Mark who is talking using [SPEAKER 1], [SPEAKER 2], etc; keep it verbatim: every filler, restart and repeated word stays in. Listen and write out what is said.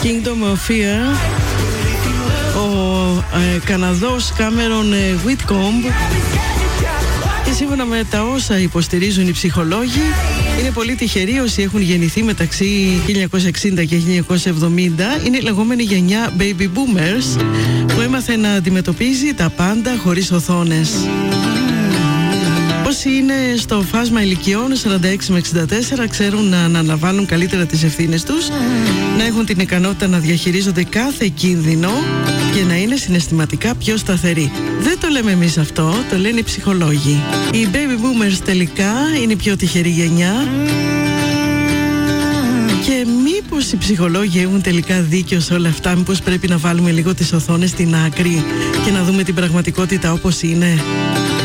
[SPEAKER 1] Kingdom of Fear. Ο ε, Καναδός Κάμερον ε, Whitcomb. Και σύμφωνα με τα όσα υποστηρίζουν οι ψυχολόγοι, είναι πολύ τυχεροί όσοι έχουν γεννηθεί μεταξύ χίλια εννιακόσια εξήντα και χίλια εννιακόσια εβδομήντα. Είναι η λεγόμενη γενιά Baby Boomers που έμαθε να αντιμετωπίζει τα πάντα χωρίς οθόνες. Όσοι είναι στο φάσμα ηλικιών σαράντα έξι με εξήντα τέσσερα ξέρουν να αναλαμβάνουν καλύτερα τις ευθύνες τους, να έχουν την ικανότητα να διαχειρίζονται κάθε κίνδυνο και να είναι συναισθηματικά πιο σταθεροί. Δεν το λέμε εμείς αυτό, το λένε οι ψυχολόγοι. Οι baby boomers τελικά είναι η πιο τυχερή γενιά. Και μήπως οι ψυχολόγοι έχουν τελικά δίκιο σε όλα αυτά? Μήπως πρέπει να βάλουμε λίγο τις οθόνες στην άκρη και να δούμε την πραγματικότητα όπως είναι?